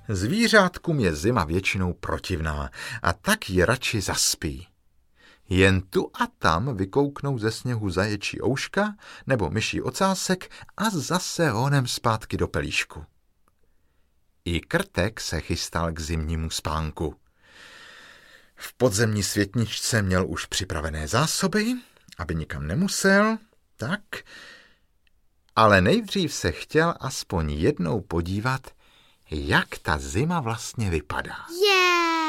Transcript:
Zvířátkům je zima většinou protivná a tak ji radši zaspí. Jen tu a tam vykouknou ze sněhu zaječí ouška nebo myší ocásek a zase honem zpátky do pelíšku. I Krtek se chystal k zimnímu spánku. V podzemní světničce měl už připravené zásoby, aby nikam nemusel, tak, ale nejdřív se chtěl aspoň jednou podívat, jak ta zima vlastně vypadá.